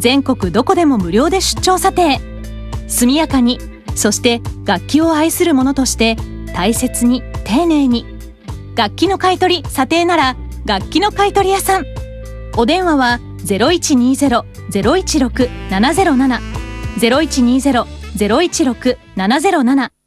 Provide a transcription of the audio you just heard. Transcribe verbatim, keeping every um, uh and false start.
全国どこでも無料で出張査定。速やかに、そして楽器を愛する者として大切に丁寧に。楽器の買取査定なら楽器の買取屋さん。お電話は ゼロいちにゼロ ゼロいちろく ななゼロなな ゼロいちにゼロ ゼロいちろく ななゼロなな